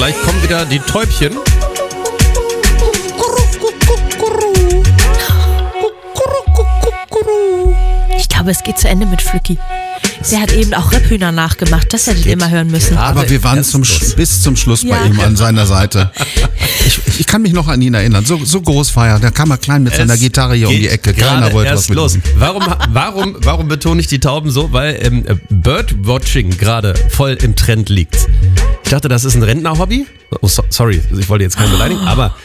Vielleicht kommen wieder die Täubchen. Ich glaube, es geht zu Ende mit Flücki. Der hat eben auch Rebhühner nachgemacht. Das hättet ihr mal hören müssen. Aber wir waren bis zum Schluss bei ihm an seiner Seite. Ich kann mich noch an ihn erinnern. So groß war er. Da kam er klein mit seiner Gitarre hier um die Ecke. Keiner wollte was mit ihm. Warum betone ich die Tauben so? Weil Birdwatching gerade voll im Trend liegt. Ich dachte, das ist ein Rentnerhobby. Oh, sorry, ich wollte jetzt keinen beleidigen. Aber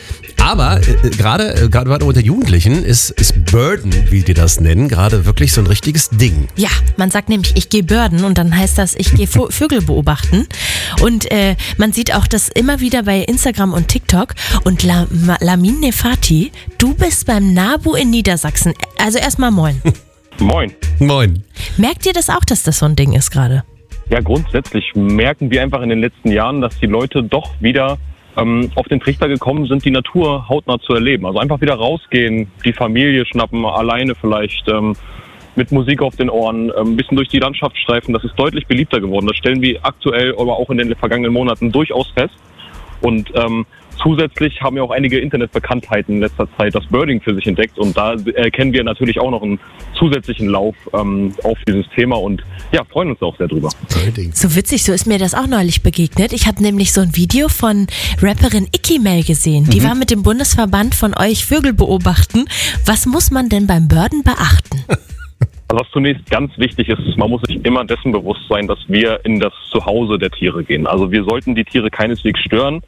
gerade unter Jugendlichen ist Birden, wie die das nennen, gerade wirklich so ein richtiges Ding. Ja, man sagt nämlich, ich gehe birden und dann heißt das, ich gehe Vögel beobachten. Und man sieht auch das immer wieder bei Instagram und TikTok. Und Lamin Nefati, du bist beim NABU in Niedersachsen. Also erstmal moin. Moin. Moin. Merkt ihr das auch, dass das so ein Ding ist gerade? Ja, grundsätzlich merken wir einfach in den letzten Jahren, dass die Leute doch wieder auf den Trichter gekommen sind, die Natur hautnah zu erleben. Also einfach wieder rausgehen, die Familie schnappen, alleine vielleicht, mit Musik auf den Ohren, ein bisschen durch die Landschaft streifen. Das ist deutlich beliebter geworden. Das stellen wir aktuell, aber auch in den vergangenen Monaten durchaus fest. Und zusätzlich haben ja auch einige Internetbekanntheiten in letzter Zeit das Birding für sich entdeckt. Und da erkennen wir natürlich auch noch einen zusätzlichen Lauf auf dieses Thema und ja, freuen uns auch sehr drüber. So witzig, so ist mir das auch neulich begegnet. Ich habe nämlich so ein Video von Rapperin Ikimel gesehen. Die war mit dem Bundesverband von euch Vögel beobachten. Was muss man denn beim Birden beachten? Also was zunächst ganz wichtig ist, man muss sich immer dessen bewusst sein, dass wir in das Zuhause der Tiere gehen. Also wir sollten die Tiere keineswegs stören.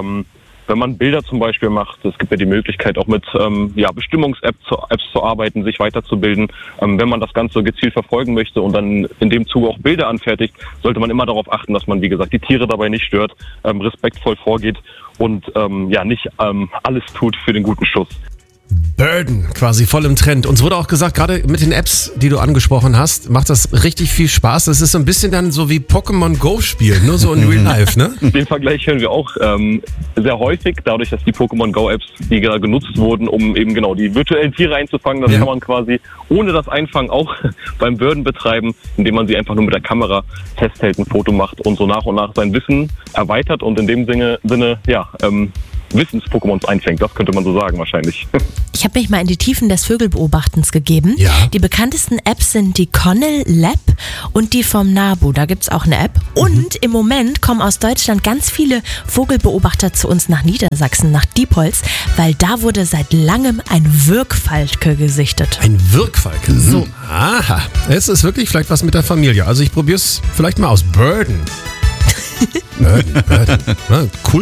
Wenn man Bilder zum Beispiel macht, es gibt ja die Möglichkeit auch mit Bestimmungs-Apps zu arbeiten, sich weiterzubilden. Wenn man das Ganze gezielt verfolgen möchte und dann in dem Zuge auch Bilder anfertigt, sollte man immer darauf achten, dass man, wie gesagt, die Tiere dabei nicht stört, respektvoll vorgeht und nicht alles tut für den guten Schuss. Birden, quasi voll im Trend. Uns wurde auch gesagt, gerade mit den Apps, die du angesprochen hast, macht das richtig viel Spaß. Das ist so ein bisschen dann so wie Pokémon Go spielen, nur so in Real Life, ne? Den Vergleich hören wir auch sehr häufig, dadurch, dass die Pokémon Go Apps, die genutzt wurden, um eben genau die virtuellen Tiere einzufangen, das kann man quasi ohne das Einfangen auch beim Birden betreiben, indem man sie einfach nur mit der Kamera festhält, ein Foto macht und so nach und nach sein Wissen erweitert und in dem Sinne Wissens-Pokémons einfängt, das könnte man so sagen wahrscheinlich. Ich habe mich mal in die Tiefen des Vögelbeobachtens gegeben. Ja. Die bekanntesten Apps sind die Connell Lab und die vom NABU. Da gibt es auch eine App. Und im Moment kommen aus Deutschland ganz viele Vogelbeobachter zu uns nach Niedersachsen, nach Diepholz, weil da wurde seit langem ein Wirkfalke gesichtet. Ein Wirkfalke? So. Aha. Es ist wirklich vielleicht was mit der Familie. Also ich probiere es vielleicht mal aus. Birden. Birden. Ja, cool.